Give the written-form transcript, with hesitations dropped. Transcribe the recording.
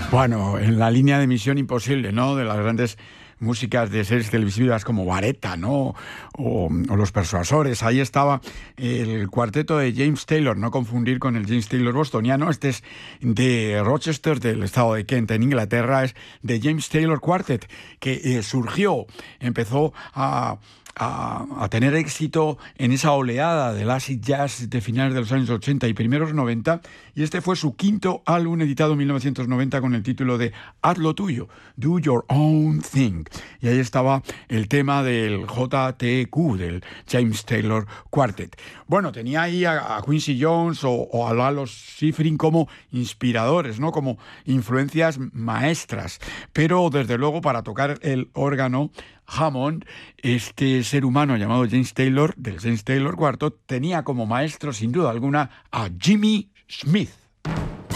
Bueno, en la línea de Misión Imposible, ¿no? De las grandes músicas de series televisivas como Vareta, ¿no? O Los Persuasores. Ahí estaba el cuarteto de James Taylor, no confundir con el James Taylor bostoniano. Este es de Rochester, del estado de Kent, en Inglaterra. Es de James Taylor Quartet, que empezó a tener éxito en esa oleada del acid jazz de finales de los años 80 y primeros 90, y este fue su quinto álbum editado en 1990 con el título de Haz lo tuyo, Do Your Own Thing, y ahí estaba el tema del JTQ, del James Taylor Quartet. Bueno, tenía ahí a Quincy Jones o a Lalo Schifrin como inspiradores, ¿no? Como influencias maestras, pero desde luego para tocar el órgano Hammond, este ser humano llamado James Taylor, del James Taylor Quartet, tenía como maestro sin duda alguna a Jimmy Smith.